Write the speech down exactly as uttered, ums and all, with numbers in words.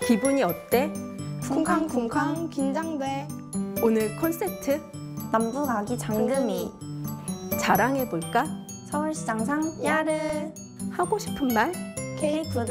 기분이 어때? 쿵쾅쿵쾅 긴장돼. 오늘 콘서트 남부가기 장금이. 자랑해볼까? 서울시장상 야르. 하고 싶은 말? K푸드